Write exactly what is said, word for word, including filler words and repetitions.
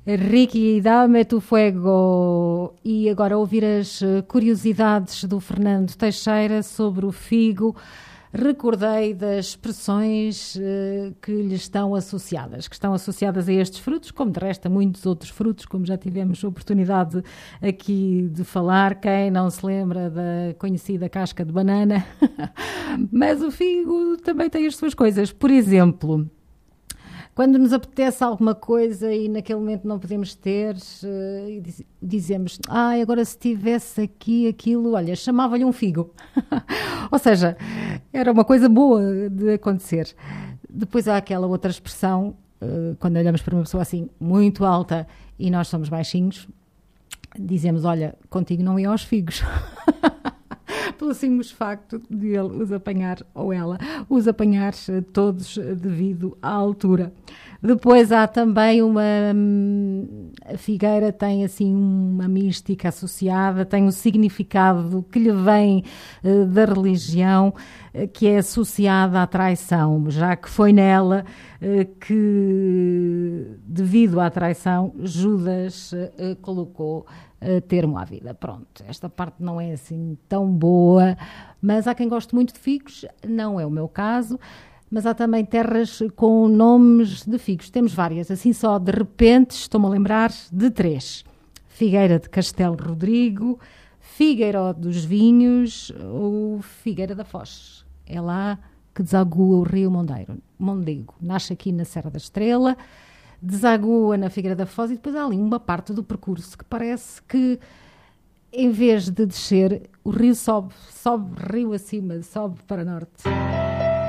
Ricky, dá-me tu fuego. E agora ouvir as eh, curiosidades do Fernando Teixeira sobre o figo. Recordei das expressões eh, que lhe estão associadas, que estão associadas a estes frutos, como de resto a muitos outros frutos, como já tivemos oportunidade aqui de falar. Quem não se lembra da conhecida casca de banana? Mas o figo também tem as suas coisas. Por exemplo, quando nos apetece alguma coisa e naquele momento não podemos ter, uh, diz, dizemos, ah, agora se tivesse aqui aquilo, olha, chamava-lhe um figo. Ou seja, era uma coisa boa de acontecer. Depois há aquela outra expressão, uh, quando olhamos para uma pessoa assim muito alta e nós somos baixinhos, dizemos, olha, contigo não ia aos figos. Pelo simples facto de ele os apanhar, ou ela, os apanhar todos devido à altura. Depois há também uma... A figueira tem assim uma mística associada, tem um significado que lhe vem uh, da religião, uh, que é associada à traição, já que foi nela uh, que, devido à traição, Judas uh, colocou Uh, termo à vida. Pronto, esta parte não é assim tão boa, mas há quem goste muito de figos, não é o meu caso, mas há também terras com nomes de figos. Temos várias, assim só de repente estou-me a lembrar de três. Figueira de Castelo Rodrigo, Figueiró dos Vinhos ou Figueira da Foz. É lá que desagua o rio Mondeiro, Mondego. Nasce aqui na Serra da Estrela, desagua na Figueira da Foz e depois há ali uma parte do percurso que parece que, em vez de descer, o rio sobe, sobe rio acima, sobe para norte.